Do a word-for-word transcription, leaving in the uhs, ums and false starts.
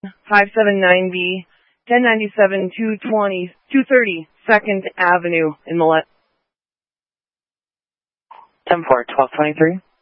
five seven nine B, ten ninety-seven, two twenty, two thirty, second Avenue in Millette. ten four, twelve twenty-three.